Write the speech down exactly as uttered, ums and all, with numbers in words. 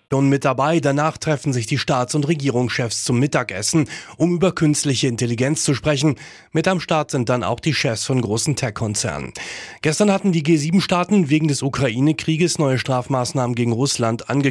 mit dabei. Danach treffen sich die Staats- und Regierungschefs zum Mittagessen, um über künstliche Intelligenz zu sprechen. Mit am Start sind dann auch die Chefs von großen Tech-Konzernen. Gestern hatten die G sieben Staaten wegen des Ukraine-Krieges neue Strafmaßnahmen gegen Russland angekündigt.